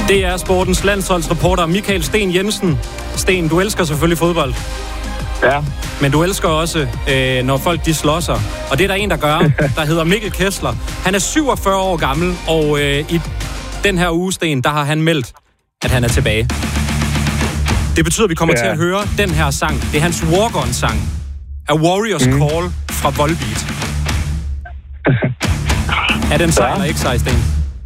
Det er sportens landsholdsreporter Michael Sten Jensen. Sten, du elsker selvfølgelig fodbold. Ja. Men du elsker også, når folk de slår sig. Og det er der en, der gør, der hedder Mikkel Kessler. Han er 47 år gammel, og i den her uge, Sten, der har han meldt, at han er tilbage. Det betyder, at vi kommer til at høre den her sang. Det er hans walk-on-sang. A Warrior's Call fra Volbeat. Er den sej eller ikke sej, Sten?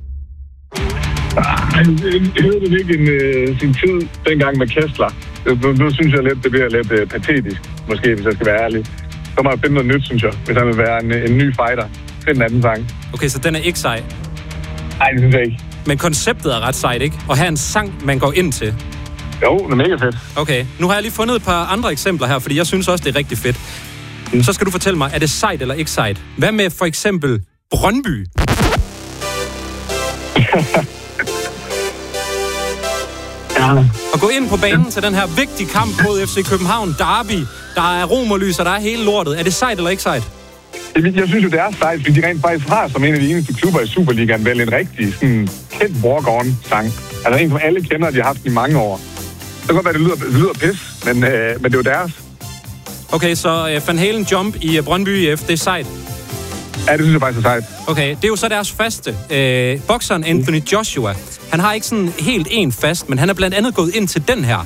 Jeg hørte det ikke sin tid dengang med Kessler. Nu synes jeg lidt, det bliver lidt patetisk, måske, hvis jeg skal være ærlig. Så må jeg finde noget nyt, synes jeg, hvis han vil være en ny fighter. Find en anden sang. Okay, så den er ikke sej? Nej, det synes jeg ikke. Men konceptet er ret sejt, ikke? Og have en sang, man går ind til. Jo, det er mega fedt. Okay, nu har jeg lige fundet et par andre eksempler her, fordi jeg synes også, det er rigtig fedt. Så skal du fortælle mig, er det sejt eller ikke sejt? Hvad med for eksempel Brøndby? Og gå ind på banen til den her vigtige kamp mod FC København Derby. Der er romerlys, og der er hele lortet. Er det sejt eller ikke sejt? Jeg synes jo, det er sejt, fordi de rent faktisk har som en af de eneste klubber i Superligaen vel en rigtig sådan, kendt walk-on-sang. Altså en, som alle kender, de har haft i mange år. Det kan godt være, det lyder pis, men det er jo deres. Okay, så Van Halen Jump i Brøndby IF, det er sejt? Ja, det synes jeg faktisk er sejt. Okay, det er jo så deres faste. Bokseren Anthony Joshua, han har ikke sådan helt en fast, men han er blandt andet gået ind til den her.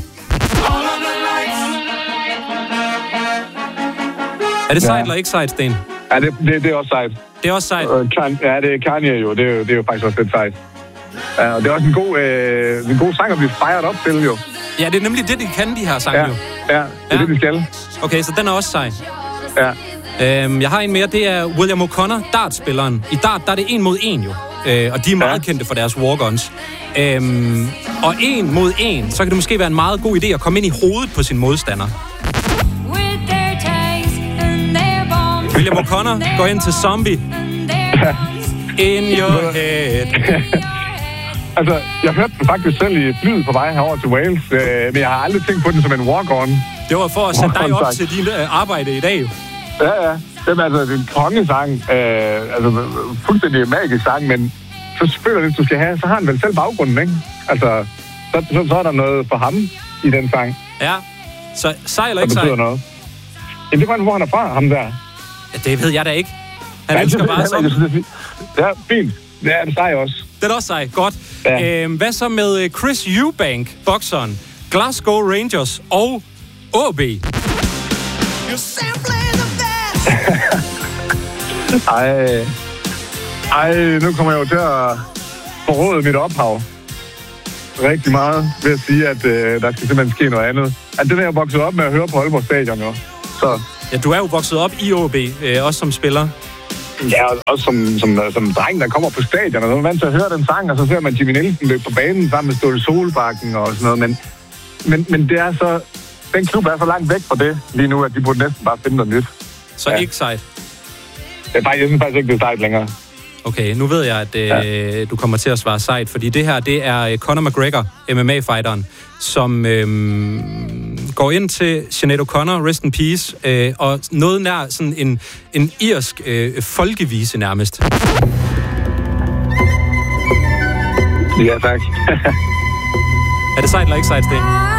Er det sejt eller ikke sejt, Sten? Ja, det er også sejt. Det er også sejt? Ja, det er Kanye jo. Det er jo faktisk også lidt sejt. Ja, og det er også en god sang at blive fejret op til, jo. Ja, det er nemlig det, de kan, de her sange, jo. Ja, det er det, de skal. Okay, så den er også sej. Ja. Jeg har en mere, det er William O'Connor, dartspilleren. I dart, der er det 1 mod 1 jo. Og de er meget kendte for deres walk-ons. Og 1 mod 1, så kan det måske være en meget god idé at komme ind i hovedet på sin modstander. William O'Connor går ind til Zombie. In your head. Altså, jeg hørte den faktisk selv i flyet på vej herover til Wales, men jeg har aldrig tænkt på den som en walk-on. Det var for at sætte dig op til din arbejde i dag, jo. Ja. Det er altså en kongesang, altså fuldstændig magisk sang, men så føler det, du skal have, så har han vel selv baggrunden, ikke? Altså, så er der noget for ham i den sang. Ja, så sej eller ikke sej? Noget. Ja, det var hvor han er fra, ham der. Ja, det ved jeg da ikke. Han elsker bare sådan. Ja, fint. Det er det sej også. Det er også sej. Godt. Ja. Hvad så med Chris Eubank, bokseren, Glasgow Rangers og AB? Ej, nu kommer jeg jo til at forråde mit ophav rigtig meget ved at sige, at der skal simpelthen ske noget andet. At det der er vokset op med at høre på Aalborg Stadion, jo. Så. Ja, du er jo vokset op i AB, også som spiller. Ja, også som dreng, der kommer på stadion, og så er man vant til at høre den sang, og så ser man Jimmy Nielsen løbe på banen sammen med Ståle Solbakken og sådan noget, men det er så... Den klub er så langt væk fra det lige nu, at de burde næsten bare finde noget nyt. Så ikke sejt? Jeg synes faktisk ikke, det er sejt længere. Okay, nu ved jeg, at du kommer til at svare sejt, fordi det her, det er Conor McGregor, MMA-fighteren, som går ind til Sinead O'Connor, rest in peace, og noget nær sådan en irsk folkevise nærmest. Ja, tak. Er det sejt eller ikke sejt, Sten?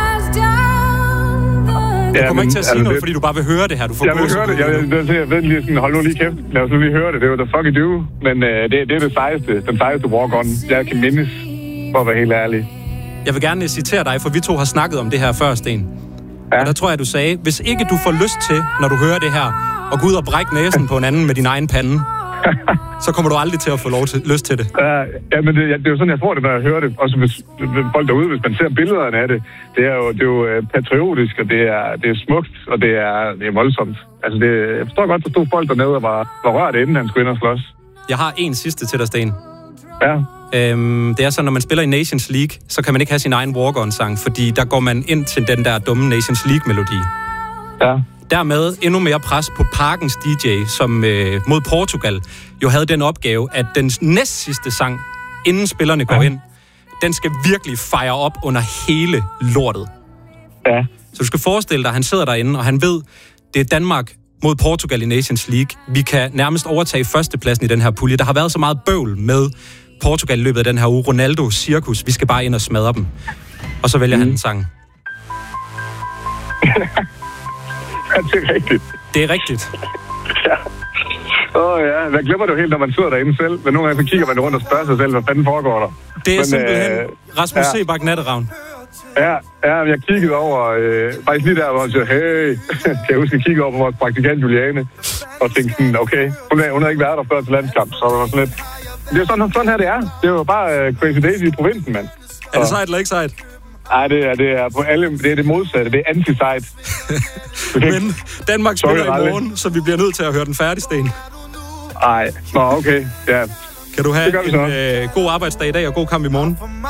Du kommer ikke til at sige noget, fordi du bare vil høre det her. Du får jeg vil høre det. Jeg ved lige sådan, hold nu lige kæft. Lad os nu lige høre det. Det var the fuck you do. Men det er det sejeste. Den sejeste walk-on. Jeg kan mindes, for at være helt ærlig. Jeg vil gerne citere dig, for vi to har snakket om det her før, Sten. Ja. Og der tror jeg, du sagde, hvis ikke du får lyst til, når du hører det her, at gå ud og brække næsen på en anden med din egen pande, så kommer du aldrig til at få lyst til det. Ja, men det er jo sådan, jeg får det, når jeg hører det. Også hvis folk derude, hvis man ser billederne af det. Det er jo patriotisk, og det er smukt, og det er voldsomt. Altså, jeg forstår godt, der stod folk dernede og var rørt, inden han skulle ind og slås. Jeg har en sidste til dig, Sten. Ja. Det er sådan, når man spiller i Nations League, så kan man ikke have sin egen walk-on-sang, fordi der går man ind til den der dumme Nations League-melodi. Ja. Dermed endnu mere pres på Parkens DJ, som mod Portugal jo havde den opgave, at den næstsidste sang, inden spillerne går ind, den skal virkelig fejre op under hele lortet. Ja. Så du skal forestille dig, at han sidder derinde, og han ved, det er Danmark mod Portugal i Nations League. Vi kan nærmest overtage førstepladsen i den her pulje. Der har været så meget bøvl med Portugal i løbet af den her uge. Ronaldo, cirkus, vi skal bare ind og smadre dem. Og så vælger han en sang. Ja, det er rigtigt. Det er rigtigt. Ja. Ja, hvad glemmer du helt, når man sidder derinde selv? Men nogle gange så kigger man rundt og spørger sig selv, hvad fanden foregår der? Det er simpelthen Rasmus Seebach Natteravn. Ja, jeg kiggede over, faktisk lige der, hvor jeg siger, hey, kan jeg huske, at kigge over på vores praktikant Juliane, og tænkte sådan, okay, hun har ikke været der før til landskamp, så det var sådan lidt, det er sådan her det er. Det er jo bare Crazy Daisy i provinsen, mand. Er det sejt eller ikke sejt? Nej, det er på alle, det er det modsatte, det er anti-sejt. Men Danmark spiller i morgen, så vi bliver nødt til at høre den færdig, Sten. Nej, okay, ja. Kan du have en god arbejdsdag i dag og god kamp i morgen?